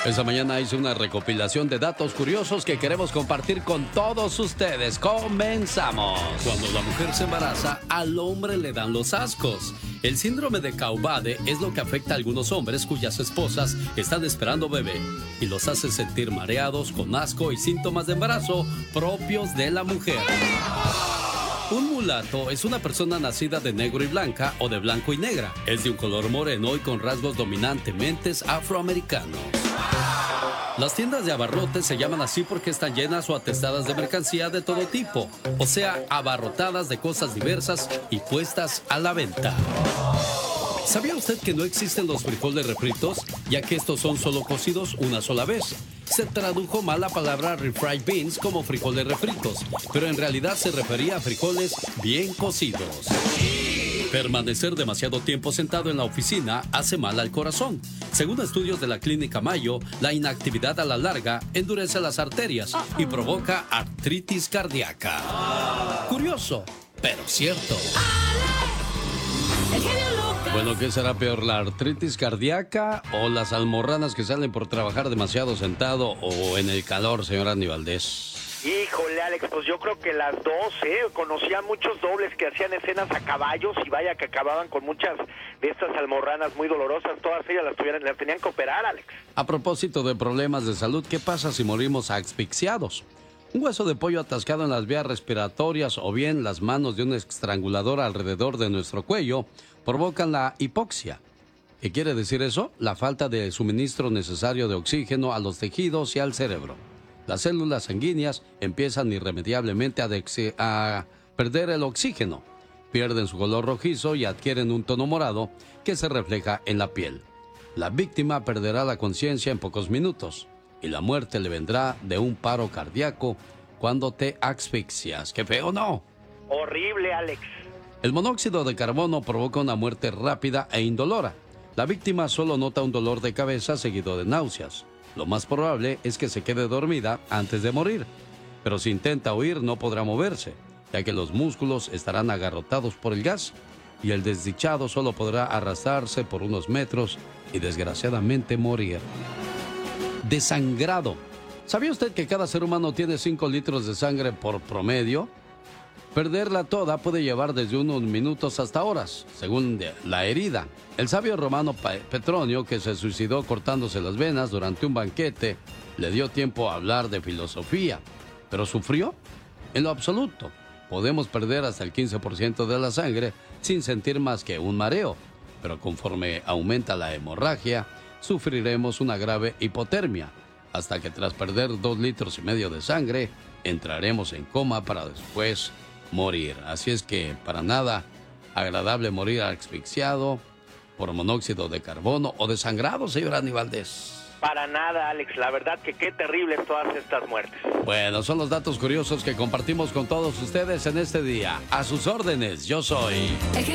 Esta mañana hice una recopilación de datos curiosos que queremos compartir con todos ustedes. ¡Comenzamos! Cuando la mujer se embaraza, al hombre le dan los ascos. El síndrome de Caubade es lo que afecta a algunos hombres cuyas esposas están esperando bebé y los hace sentir mareados, con asco y síntomas de embarazo propios de la mujer. Un mulato es una persona nacida de negro y blanca o de blanco y negra. Es de un color moreno y con rasgos dominantemente afroamericanos. Las tiendas de abarrotes se llaman así porque están llenas o atestadas de mercancía de todo tipo, o sea, abarrotadas de cosas diversas y puestas a la venta. ¿Sabía usted que no existen los frijoles refritos, ya que estos son solo cocidos una sola vez? Se tradujo mal la palabra refried beans como frijoles refritos, pero en realidad se refería a frijoles bien cocidos. Permanecer demasiado tiempo sentado en la oficina hace mal al corazón. Según estudios de la Clínica Mayo, la inactividad a la larga endurece las arterias y provoca artritis cardíaca. Curioso, pero cierto. Bueno, ¿qué será peor, la artritis cardíaca o las almorranas que salen por trabajar demasiado sentado o en el calor, señor Andy Valdés? Híjole, Alex, pues yo creo que las dos, Conocía muchos dobles que hacían escenas a caballos y vaya que acababan con muchas de estas almorranas muy dolorosas. Todas ellas las tenían que operar, Alex. A propósito de problemas de salud, ¿qué pasa si morimos asfixiados? Un hueso de pollo atascado en las vías respiratorias o bien las manos de un estrangulador alrededor de nuestro cuello provocan la hipoxia. ¿Qué quiere decir eso? La falta de suministro necesario de oxígeno a los tejidos y al cerebro. Las células sanguíneas empiezan irremediablemente a perder el oxígeno, pierden su color rojizo y adquieren un tono morado que se refleja en la piel. La víctima perderá la conciencia en pocos minutos y la muerte le vendrá de un paro cardíaco cuando te asfixias. ¡Qué feo, no! Horrible, Alex. El monóxido de carbono provoca una muerte rápida e indolora. La víctima solo nota un dolor de cabeza seguido de náuseas. Lo más probable es que se quede dormida antes de morir, pero si intenta huir no podrá moverse, ya que los músculos estarán agarrotados por el gas y el desdichado solo podrá arrastrarse por unos metros y desgraciadamente morir. Desangrado. ¿Sabía usted que cada ser humano tiene 5 litros de sangre por promedio? Perderla toda puede llevar desde unos minutos hasta horas, según la herida. El sabio romano Petronio, que se suicidó cortándose las venas durante un banquete, le dio tiempo a hablar de filosofía. ¿Pero sufrió? En lo absoluto. Podemos perder hasta el 15% de la sangre sin sentir más que un mareo. Pero conforme aumenta la hemorragia, sufriremos una grave hipotermia, hasta que tras perder 2,5 litros de sangre, entraremos en coma para después morir. Así es que para nada agradable morir asfixiado por monóxido de carbono o desangrado, señor Andy Valdés. Para nada, Alex. La verdad que qué terribles todas estas muertes. Bueno, son los datos curiosos que compartimos con todos ustedes en este día. A sus órdenes, yo soy...